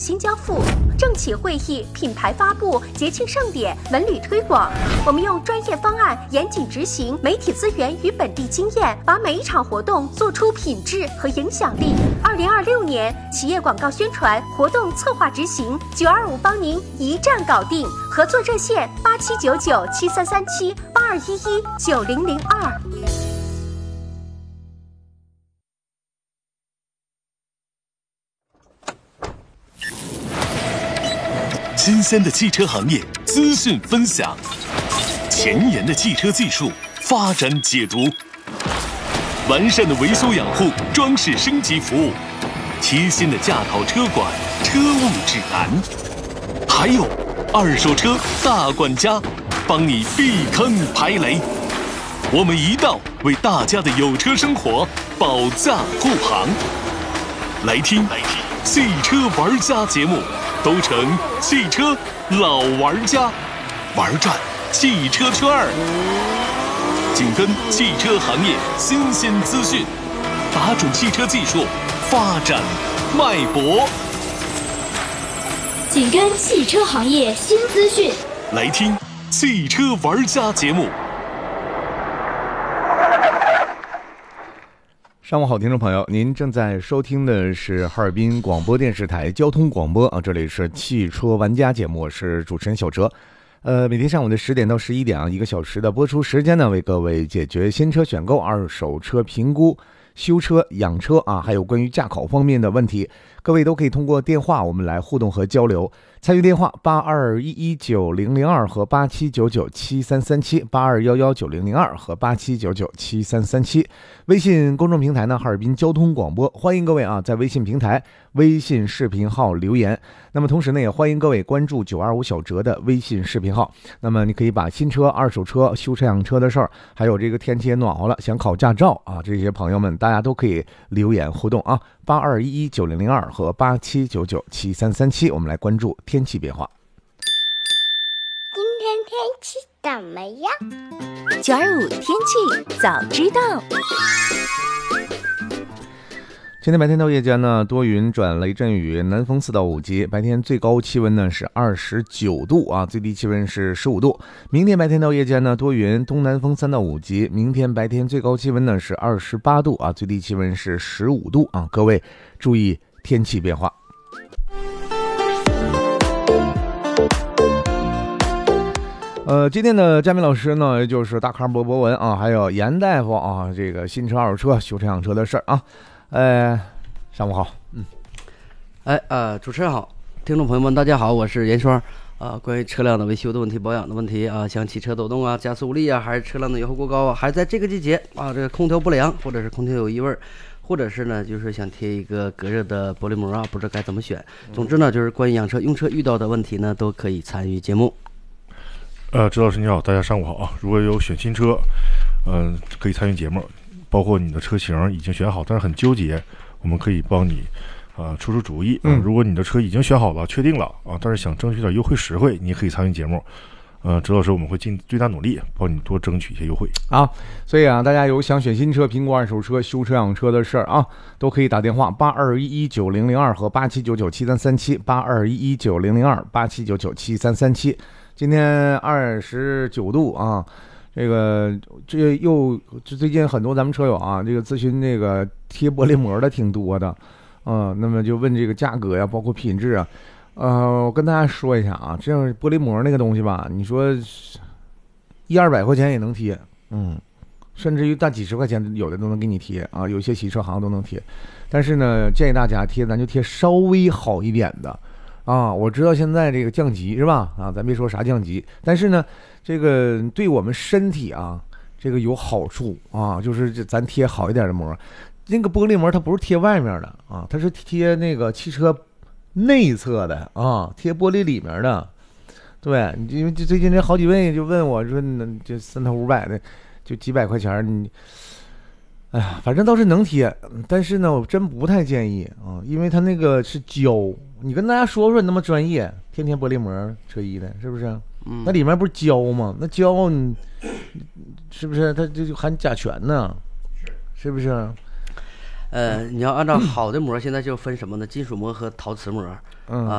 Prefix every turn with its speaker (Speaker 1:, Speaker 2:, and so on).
Speaker 1: 金交付。政企会议、品牌发布、节庆盛典、文旅推广，我们用专业方案严谨执行，媒体资源与本地经验，把每一场活动做出品质和影响力。2026年企业广告宣传活动策划执行，925帮您一站搞定。合作热线8799733782119002。
Speaker 2: 新鲜的汽车行业资讯分享，前沿的汽车技术发展解读，完善的维修养护装饰升级服务，贴心的驾讨车管车务指南，还有二手车大管家，帮你避坑排雷。我们一道为大家的有车生活保驾护航。来听汽车玩家节目，都成汽车老玩家，玩转汽车圈儿，紧跟汽车行业新鲜资讯，打准汽车技术发展脉搏，
Speaker 3: 紧跟汽车行业新资讯，
Speaker 2: 来听汽车玩家节目。
Speaker 4: 上午好，听众朋友，您正在收听的是哈尔滨广播电视台交通广播啊，这里是汽车玩家节目，我是主持人小哲。每天上午的10点到11点啊，1个小时的播出时间呢，为各位解决新车选购、二手车评估、修车、养车啊，还有关于驾考方面的问题，各位都可以通过电话我们来互动和交流。参与电话82119002和87997337，82119002和87997337。微信公众平台呢，哈尔滨交通广播，欢迎各位啊，在微信平台、微信视频号留言。那么同时呢，也欢迎各位关注925小哲的微信视频号。那么你可以把新车、二手车、修车养车的事儿，还有这个天气也暖和了，想考驾照啊，这些朋友们大家都可以留言互动啊。82119002和87997337，我们来关注天气变化。
Speaker 5: 今天天气怎么样
Speaker 1: ？925天气早知道。
Speaker 4: 今天白天到夜间呢，多云转雷阵雨，南风4到5级。白天最高气温呢是29度啊，最低气温是15度。明天白天到夜间呢，多云，东南风3到5级。明天白天最高气温呢是28度啊，最低气温是15度啊。各位注意天气变化。今天的嘉宾老师呢，就是大咖博博文啊，还有严大夫啊，这个新车、二手车、修车养车的事儿啊。上午好，
Speaker 6: 主持人好，听众朋友们大家好，我是严双。关于车辆的维修的问题、保养的问题啊，像汽车抖动啊、加速无力啊，还是车辆的油耗过高啊，还是在这个季节啊，这个空调不良，或者是空调有异味，或者是呢，就是想贴一个隔热的玻璃膜啊，不知道该怎么选。总之呢，就是关于养车、用车遇到的问题呢，都可以参与节目。
Speaker 7: 周老师你好，大家上午好啊！如果有选新车，可以参与节目。包括你的车型已经选好，但是很纠结，我们可以帮你出出主意。如果你的车已经选好了、确定了啊，但是想争取点优惠实惠，你也可以参与节目。周老师我们会尽最大努力帮你多争取一些优惠
Speaker 4: 啊。所以啊，大家有想选新车、评估二手车、修车养车的事儿啊，都可以打电话82119002和87997337，82119002、87997337。今天29度啊。最近很多咱们车友啊，这个咨询这个贴玻璃膜的挺多的，那么就问这个价格呀，包括品质啊，我跟大家说一下啊，这样玻璃膜那个东西吧，你说100-200块钱也能贴，甚至于大几十块钱有的都能给你贴啊，有些洗车行都能贴，但是呢，建议大家贴咱就贴稍微好一点的。我知道现在这个降级是吧？咱别说啥降级，但是呢，这个对我们身体啊，这个有好处啊，就是咱贴好一点的膜。那个玻璃膜它不是贴外面的啊，它是贴那个汽车内侧的啊，贴玻璃里面的。对，因为最近这好几位就问我说，这300-500的，就几百块钱你。哎呀，反正倒是能贴，但是呢，我真不太建议啊，因为它那个是胶。你跟大家说你那么专业，天天玻璃膜车衣的，是不是？那里面不是胶吗？那胶你是不是它就含甲醛呢？是不是？
Speaker 6: 你要按照好的膜，现在就分什么呢？金属膜和陶瓷膜。